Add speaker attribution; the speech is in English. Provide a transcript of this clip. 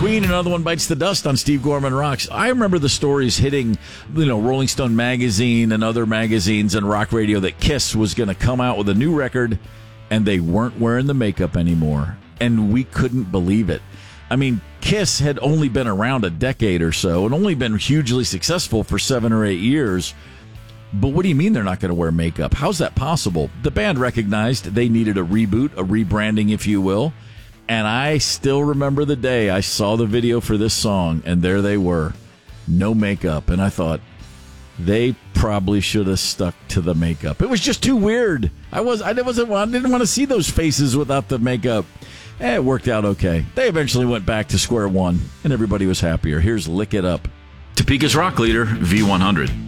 Speaker 1: Queen, another one bites the dust on Steve Gorman Rocks. I remember the stories hitting, Rolling Stone magazine and other magazines and rock radio that Kiss was going to come out with a new record, and they weren't wearing the makeup anymore. And we couldn't believe it. I mean, Kiss had only been around a decade or so and only been hugely successful for 7 or 8 years. But what do you mean they're not going to wear makeup? How's that possible? The band recognized they needed a reboot, a rebranding, if you will. And I still remember the day I saw the video for this song, and there they were, no makeup. And I thought, they probably should have stuck to the makeup. It was just too weird. I didn't want to see those faces without the makeup. It worked out okay. They eventually went back to square one, and everybody was happier. Here's Lick It Up.
Speaker 2: Topeka's rock leader, V100.